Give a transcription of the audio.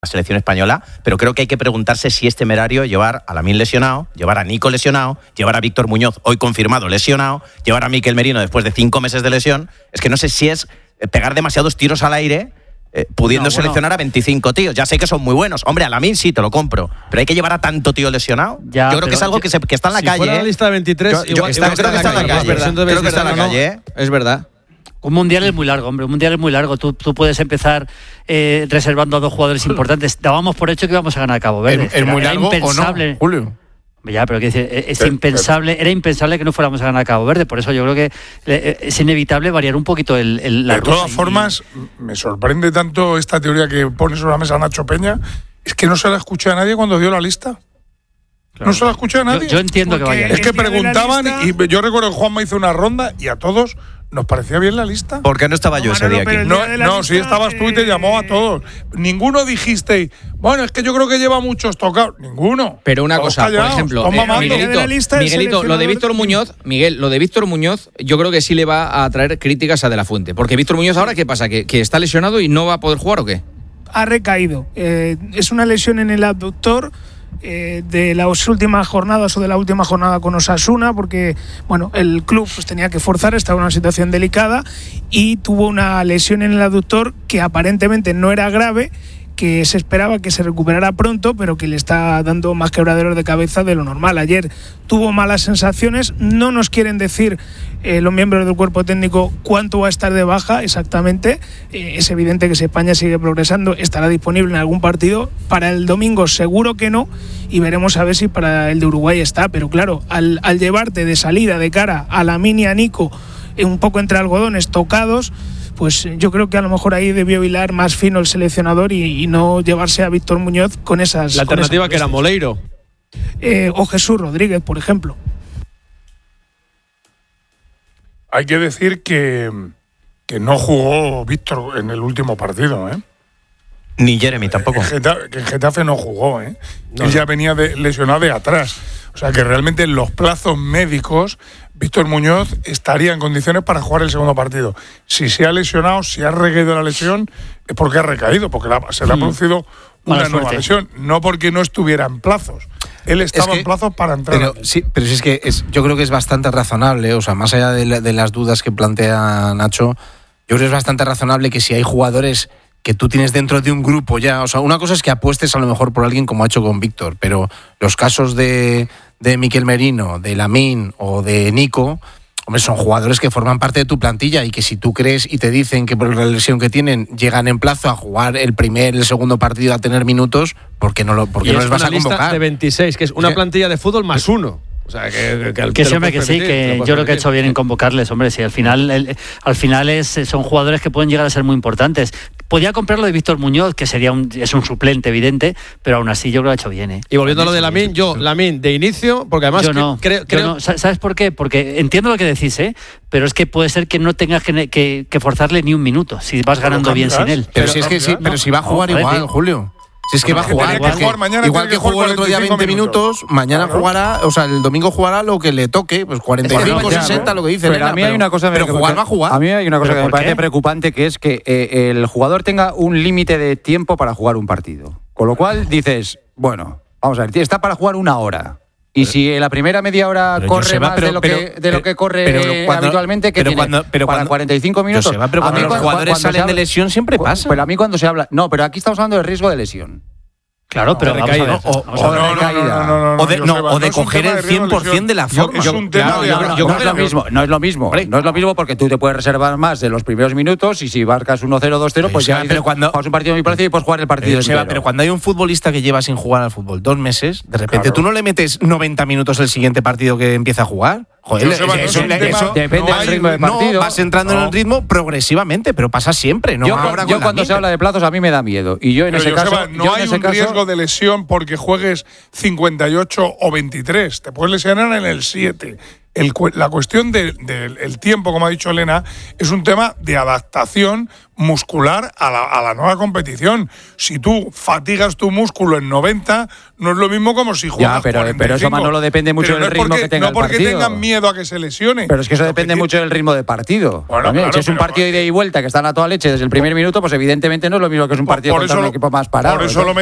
la selección española, pero creo que hay que preguntarse si es temerario llevar a Lamine lesionado, llevar a Nico lesionado, llevar a Víctor Muñoz, hoy confirmado, lesionado, llevar a Mikel Merino después de 5 meses de lesión. Es que no sé si es pegar demasiados tiros al aire pudiendo seleccionar a 25 tíos. Ya sé que son muy buenos. Hombre, a Lamine sí, te lo compro. Pero hay que llevar a tanto tío lesionado. Yo creo que es algo que está en la calle. Si fuera la lista de 23, creo que está en la calle. Creo que está en la calle. Es verdad. Un mundial es muy largo, hombre. Un mundial es muy largo. Tú puedes empezar reservando a 2 jugadores importantes. Dábamos por hecho que íbamos a ganar a Cabo Verde. ¿Es muy largo impensable, o no, Julio? Ya, pero es impensable. Era impensable que no fuéramos a ganar a Cabo Verde. Por eso yo creo que es inevitable variar un poquito la ruta. De todas formas, me sorprende tanto esta teoría que pone sobre la mesa Nacho Peña. Es que no se la escuché a nadie cuando dio la lista. Claro. No se la escuché a nadie. Yo entiendo que vaya. Es que preguntaban y yo recuerdo que Juanma hizo una ronda y a todos nos parecía bien la lista. ¿Por qué no estaba yo ese día aquí? No, sí estabas tú y te llamó a todos. Ninguno dijiste, bueno, es que yo creo que lleva muchos tocados. Ninguno. Pero una cosa, por ejemplo, Miguelito, lo de Víctor Muñoz, yo creo que sí le va a traer críticas a De la Fuente. Porque Víctor Muñoz ahora, ¿qué pasa? ¿Que está lesionado y no va a poder jugar o qué? Ha recaído. Es una lesión en el abductor de las últimas jornadas o de la última jornada con Osasuna, porque bueno, el club pues tenía que forzar, estaba en una situación delicada y tuvo una lesión en el aductor que aparentemente no era grave, que se esperaba que se recuperara pronto, pero que le está dando más quebraderos de cabeza de lo normal. Ayer tuvo malas sensaciones, no nos quieren decir los miembros del cuerpo técnico cuánto va a estar de baja exactamente. Es evidente que si España sigue progresando estará disponible en algún partido. Para el domingo seguro que no, y veremos a ver si para el de Uruguay está, pero claro, al llevarte de salida de cara a Lamine y a Nico un poco entre algodones tocados, pues yo creo que a lo mejor ahí debió hilar más fino el seleccionador y no llevarse a Víctor Muñoz con esas... La alternativa que era Moleiro. O Jesús Rodríguez, por ejemplo. Hay que decir que no jugó Víctor en el último partido, ¿eh? Ni Jeremy tampoco. Que en Getafe no jugó, ¿eh? No. Él ya venía lesionado de atrás. O sea que realmente en los plazos médicos Víctor Muñoz estaría en condiciones para jugar el segundo partido. Si se ha lesionado, si ha recaído la lesión, es porque ha recaído, porque se le ha producido una nueva lesión, no porque no estuviera en plazos. Él estaba en plazos para entrar. Pero sí es que yo creo que es bastante razonable, o sea, más allá de las dudas que plantea Nacho, yo creo que es bastante razonable que si hay jugadores que tú tienes dentro de un grupo ya, o sea, una cosa es que apuestes a lo mejor por alguien como ha hecho con Víctor, pero los casos de Mikel Merino, de Lamine o de Nico, hombre, son jugadores que forman parte de tu plantilla y que si tú crees y te dicen que por la lesión que tienen llegan en plazo a jugar el segundo partido a tener minutos, ¿por qué no les vas a convocar? Es una lista de 26, que es una plantilla de fútbol más uno. O sea, que sí, que yo creo que ha hecho bien en convocarles, hombre. Si al final son jugadores que pueden llegar a ser muy importantes. Podía comprarlo de Víctor Muñoz, que es un suplente evidente, pero aún así yo creo que lo ha hecho bien, ¿eh? Y volviendo a lo de Lamine, Lamine de inicio, porque además creo no. ¿Sabes por qué? Porque entiendo lo que decís, pero es que puede ser que no tengas que forzarle ni un minuto si vas ganando bien sin él. Pero si va a jugar igual, Julio. Si es que va a jugar, igual que jugó el otro día 20 minutos, mañana jugará, o sea, el domingo jugará lo que le toque, pues 45, 60, lo que dice. Pero a mí hay una cosa pero jugar va a jugar. A mí hay una cosa que me parece preocupante, que es que el jugador tenga un límite de tiempo para jugar un partido. Con lo cual dices, bueno, vamos a ver, está para jugar 1 hora. Y si en la primera media hora corre más de lo que corre habitualmente, que tiene para 45 minutos. Pero cuando los jugadores salen de lesión siempre pasa. Pero a mí cuando se habla... No, pero aquí estamos hablando de riesgo de lesión. Claro, pero vamos a ver. O de coger el 100% de la forma. No es lo mismo. No es lo mismo porque tú te puedes reservar más de los primeros minutos y si marcas 1-0, 2-0, pues ya juegas un partido muy parecido y puedes jugar el partido entero. Pero cuando hay un futbolista que lleva sin jugar al fútbol 2 meses, de repente tú no le metes 90 minutos el siguiente partido que empieza a jugar. Joder, eso depende del ritmo del partido. No, vas entrando en el ritmo progresivamente, pero pasa siempre. Yo cuando se habla de plazos a mí me da miedo. Y yo en ese caso... No hay un riesgo de lesión porque juegues 58 o 23. Te puedes lesionar en el 7. La cuestión del tiempo, como ha dicho Elena, es un tema de adaptación muscular a la nueva competición. Si tú fatigas tu músculo en 90, no es lo mismo como si juegas 45. Pero eso, Manolo, depende mucho del ritmo que tenga el partido. No porque tengan miedo a que se lesione. Pero es que eso depende mucho del ritmo de partido. Bueno, claro, si es un partido de ida y vuelta que están a toda leche desde el primer minuto, pues evidentemente no es lo mismo que es un partido contra un equipo más parado. Por eso lo